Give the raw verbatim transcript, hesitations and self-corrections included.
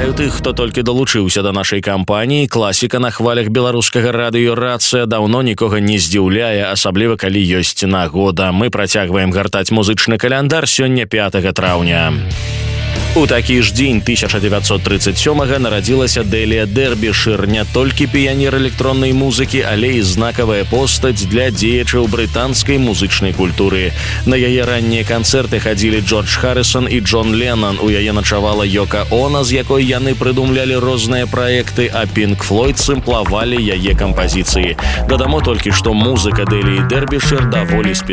Вітаю тых, хто толькі далучыўся да нашай кампаніі. Класіка на хвалях беларускага радыё «Рацыя» даўно нікога не здзіўляе, асабліва калі ёсць нагода. Мы працягваем гартаць музычны каляндар сёння пятага траўня. У такі ж дзень тысяча дзевяцьсот трыццаць сёмага нарадзілася Дэлія Дэрбішыр, не толькі піянер электроннай музыкі, але і знакавая постаць для дзеячаў брытанскай музычнай культуры. На яе раннія канцэрты хадзілі Джордж Харрысон і Джон Леннон, у яе начавала Йока Оно, з якой яны прыдумлялі розныя праекты, а Пінк Флойд сымплавалі яе кампазіцыі. Дадамо толькі, што музыка Дэліі Дэрбішыр даволі спецыфічная.